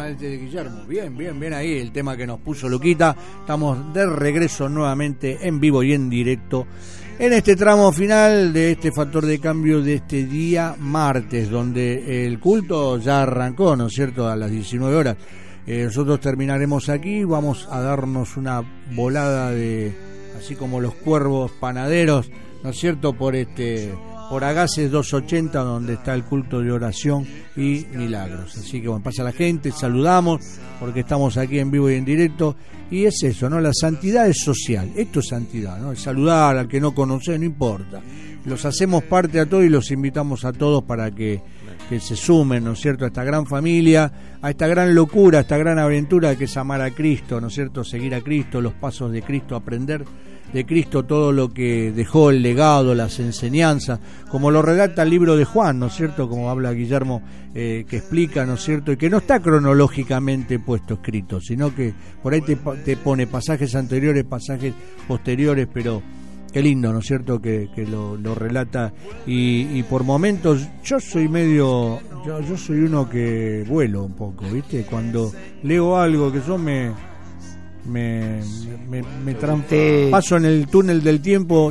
tema de Guillermo. Bien ahí el tema que nos puso Luquita. Estamos de regreso nuevamente en vivo y en directo en este tramo final de este factor de cambio de este día martes, donde el culto ya arrancó, ¿no es cierto?, a las 19 horas. Nosotros terminaremos aquí, vamos a darnos una volada de, así como los cuervos panaderos, ¿no es cierto?, por Agaces 280, donde está el culto de oración y milagros. Así que bueno, pasa la gente, saludamos, porque estamos aquí en vivo y en directo, y es eso, ¿no? La santidad es social, esto es santidad, ¿no? El saludar al que no conoce, no importa. Los hacemos parte a todos y los invitamos a todos para que se sumen, ¿no es cierto?, a esta gran familia, a esta gran locura, a esta gran aventura que es amar a Cristo, ¿no es cierto?, seguir a Cristo, los pasos de Cristo, aprender de Cristo todo lo que dejó, el legado, las enseñanzas, como lo relata el libro de Juan, ¿no es cierto?, como habla Guillermo, que explica, ¿no es cierto?, y que no está cronológicamente puesto escrito, sino que por ahí te pone pasajes anteriores, pasajes posteriores, pero qué lindo, ¿no es cierto?, que lo relata, y por momentos yo soy uno que vuelo un poco, ¿viste? Cuando leo algo que yo me paso en el túnel del tiempo